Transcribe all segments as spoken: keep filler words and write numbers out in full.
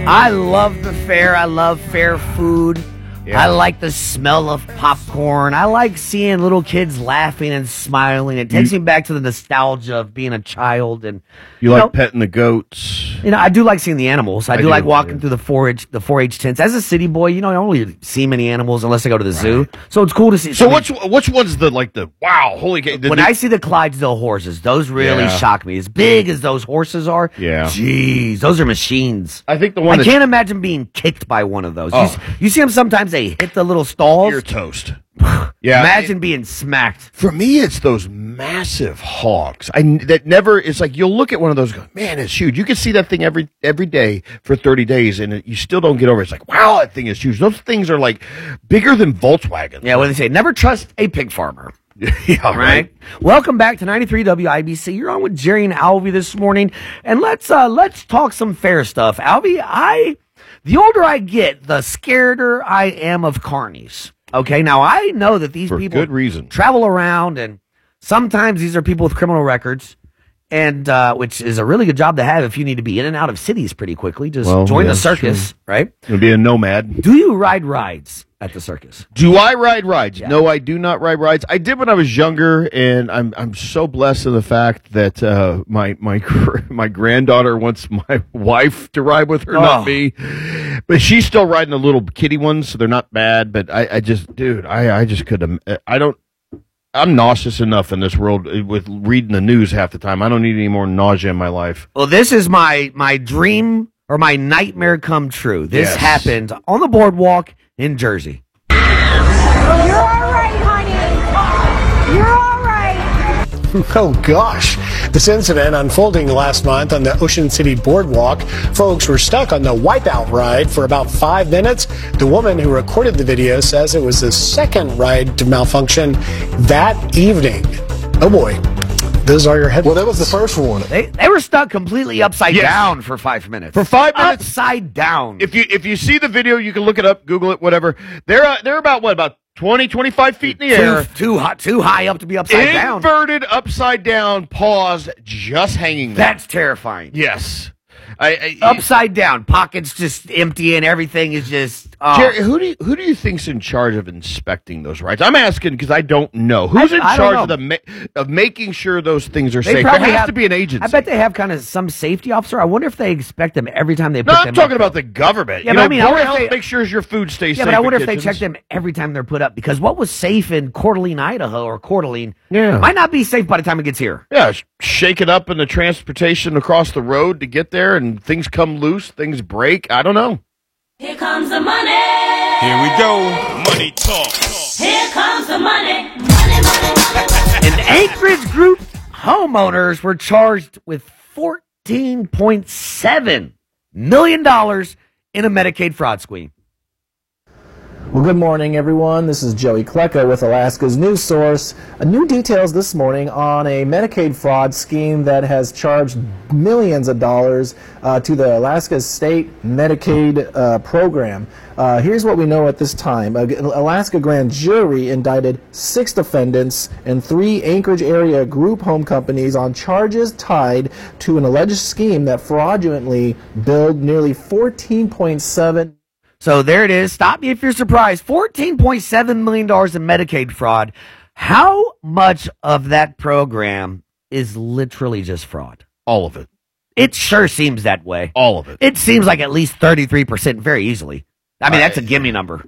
I love the fair. I love fair food. Yeah. I like the smell of popcorn. I like seeing little kids laughing and smiling. It takes You- me back to the nostalgia of being a child. And You, you like know, petting the goats. You know, I do like seeing the animals. I, I do, do, like walking yeah. through the four H the four H tents. As a city boy, you know, I don't really see many animals unless I go to the zoo. So it's cool to see. So I mean, which which one's the like the wow holy ca- the, when the- I see the Clydesdale horses, those really Yeah. shock me. As big as those horses are, Yeah. jeez, those are machines. I think the one I that can't imagine being kicked by one of those. You, Oh. s- you see them sometimes; they hit the little stalls. you're toast. Yeah, Imagine it- being smacked. for me, it's those massive hogs. I that never. It's like you'll look at one of those, and go, man, it's huge. You can see that thing every every day for thirty days, and it, you still don't get over it. It's like, wow, that thing is huge. Those things are like bigger than Volkswagen. Yeah, what do they say? Never trust a pig farmer. yeah, Right. right. Welcome back to ninety-three W I B C. You're on with Jerry and Alvy this morning, and let's uh let's talk some fair stuff. Alvy, I the older I get, the scareder I am of carnies. Okay, now I know that these For people good reason. travel around, and sometimes these are people with criminal records, and uh, which is a really good job to have if you need to be in and out of cities pretty quickly. Just Well, join yeah, the circus, right? It'll be a nomad. Do you ride rides at the circus? Do I ride rides? Yeah. No, I do not ride rides. I did when I was younger, and I'm I'm so blessed in the fact that uh, my my gr- my granddaughter wants my wife to ride with her, Oh. not me. But she's still riding the little kitty ones, so they're not bad. But I, I just, dude, I I just couldn't. I don't. I'm nauseous enough in this world with reading the news half the time. I don't need any more nausea in my life. Well, this is my my dream or my nightmare come true. This Yes. happened on the boardwalk in Jersey. You're all right, honey. You're all right. Oh, gosh. This incident unfolding last month on the Ocean City Boardwalk. Folks were stuck on the Wipeout ride for about five minutes. The woman who recorded the video says it was the second ride to malfunction that evening. Oh, boy. Those are your headlines. Well, that was the first one. They they were stuck completely upside Yes. down for five minutes. For five minutes? upside down. If you if you see the video, you can look it up, Google it, whatever. They're uh, they're about what about twenty, twenty-five feet in the air. too, too hot, too high up to be upside down. Inverted, upside down, paused, just hanging there. That's terrifying. Yes. I, I, Upside down, pockets just empty, and everything is just. Oh. Jerry, who do you, who do you think's in charge of inspecting those rides? I'm asking because I don't know who's I- in I don't charge know. of the ma- of making sure those things are They safe. There probably has have- to be an agency. I bet they have kind of some safety officer. I wonder if they expect them every time they put No, them I'm talking up. about the government. Yeah, you but know, I mean, I Board wonder of if Health they- make sure your food stays Yeah, safe. but I in wonder if they kitchens. check them every time they're put up, because what was safe in Coeur d'Alene, Idaho, or Coeur d'Alene, Yeah. might not be safe by the time it gets here. Yeah, sh- shake it up in the transportation across the road to get there, and things come loose, things break. I don't know. Here comes the money. Here we go. Money talk. Here comes the money. Money, money, money. An Anchorage Group homeowners were charged with fourteen point seven million dollars in a Medicaid fraud scheme. Well, good morning, everyone. This is Joey Klecka with Alaska's News Source. Uh, new details this morning on a Medicaid fraud scheme that has charged millions of dollars uh, to the Alaska State Medicaid uh, program. Uh, here's what we know at this time. Uh, Alaska grand jury indicted six defendants and three Anchorage area group home companies on charges tied to an alleged scheme that fraudulently billed nearly fourteen point seven. So there it is. Stop me if you're surprised. fourteen point seven million dollars in Medicaid fraud. How much of that program is literally just fraud? All of it. It sure seems that way. All of it. It seems like at least thirty-three percent very easily. I mean, that's a gimme number.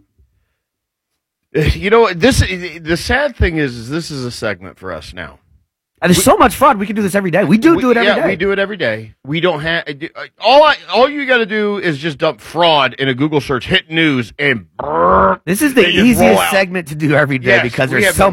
You know, this the sad thing is, is this is a segment for us now. And there's so much fraud. We can do this every day. We do We- do it every day. yeah, we do it every day. We don't have all. I all you got to do is just dump fraud in a Google search, hit news, and This is the they just roll easiest out. segment to do every day Yes, because we there's have so